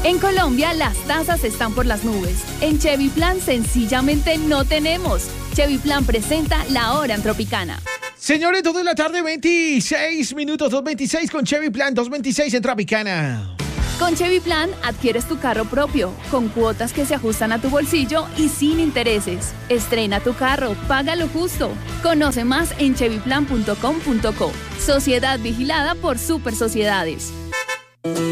En Colombia, las tasas están por las nubes. En Chevy Plan, sencillamente no tenemos. Chevy Plan presenta La Hora en Tropicana. Señores, 2 de la tarde, 26 minutos, 2:26 con Chevy Plan, 2:26 en Tropicana. Con Chevy Plan, adquieres tu carro propio, con cuotas que se ajustan a tu bolsillo y sin intereses. Estrena tu carro, paga lo justo. Conoce más en chevyplan.com.co. Sociedad vigilada por Super Sociedades.